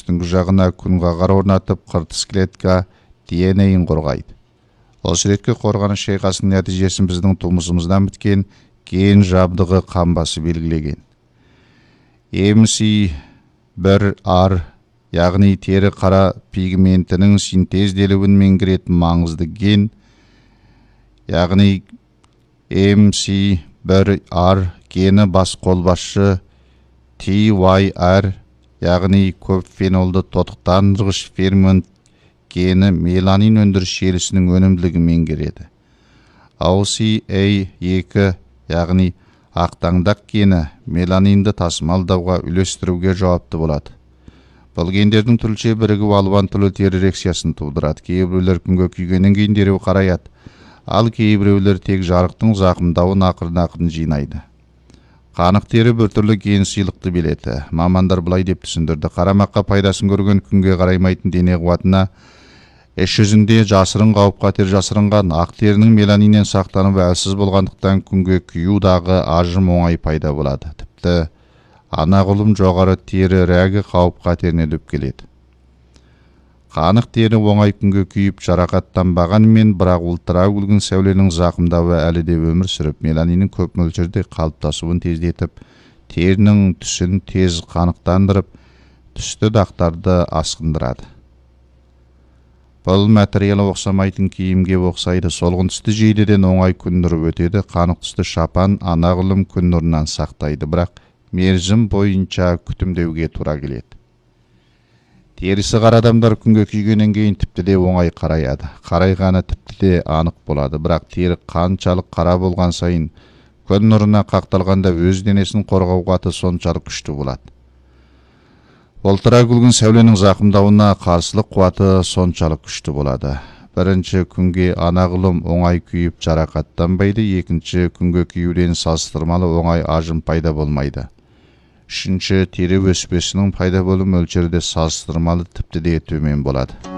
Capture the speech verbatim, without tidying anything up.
үстіңгі жағына күн қағар орнатып, қыртыс клетка ди эн эйін қорғайды. Осы ретке қорғаныш шайқасының нәтижесін біздің тумысымыздан біткен ген жабдығы қамбасы белгілеген. эм си бір ар, яғни тері қара пигментінің синтезделуін меңгеретін маңызды ген, яғни эм си бір ар гені бас қолбасшы ти уай ар, яғни көп фенолды тотықтандырғыш фермент гені меланин өндіріс желісінің өнімділігін меңгереді. о си эй екі, яғни ақтаңдақ гені меланинді тасымалдауға үлестіруге жауапты болады. Бұл гендердің түрліше бірігіп алуан түрлі тері реакциясын тудырады. Кейбіреулер күнге күйгеннен кейін дереу қараяды, ал кейбіреулер тек жарықтың зақымдауын ақырын-ақырын жинайды. Қанық тері бір түрлі ген сыйлықты береді. Мамандар былай деп түсіндірді: қарамаққа пайдасын көрген күнге қараймайтын дене қуатына іс жүзінде жасырын қауіп-қатер жасырынған. Ақ терінің меланиннен сақтанып әлсіз болғандықтан күнге күйудағы ажым оңай пайда болады. Тіпті анағұрлым жоғары тері рәгі қауіп-қатеріне дөп келеді. Қанық тері оңай күнге күйіп жарақаттанбағанымен, бірақ ультравиолет сәуленің зақымдауы әлі де өмір сүріп, меланиннің көп мөлшерде қалыптасуын тездетіп, терінің түсін тез қанықтандырып, түсті дақтарды асқындырады. Бұл материалы оқсамайтын киімге оқсайды. Солғын түсті жейдеден оңай күн нұры өтеді. Қанық түсті шапан анағұрлым күн нұрынан сақтайды, бірақ мерзім бойынша күтімдеуге тура келеді. Терісі қара адамдар күнге күйгеннен кейін тіпті де оңай қараяды. Қарайғаны тіпті де анық болады, бірақ тері қаншалық қара болған сайын күн нұрына қақталғанда өз денесін қорғау қуаты соншалық күшті болады. Ультравиолет сәуленің зақымдауына қарсылық қуаты соншалық күшті болады. Бірінші, күнге анағұрлым оңай күйіп жарақаттанбайды. Екінші, күнге күйуден салыстырмалы оңай ажым пайда болмайды. Үшінші, тері өспесінің пайда болу мөлшері де салыстырмалы тіпті де төмен болады.